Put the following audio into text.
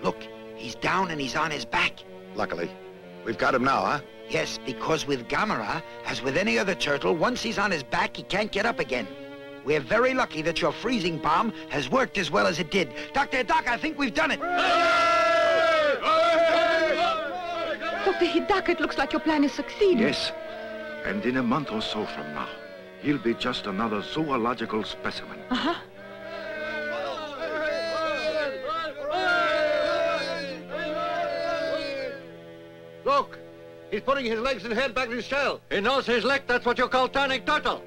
Look, he's down and he's on his back. Luckily. We've got him now, huh? Yes, because with Gamera, as with any other turtle, once he's on his back, he can't get up again. We're very lucky that your freezing bomb has worked as well as it did. Dr. Hidaka, I think we've done it. Dr. Hidaka, it looks like your plan is succeeding. Yes. And in a month or so from now, he'll be just another zoological specimen. Uh-huh. Look! He's putting his legs and head back in his shell. He knows his leg. That's what you call turning turtle.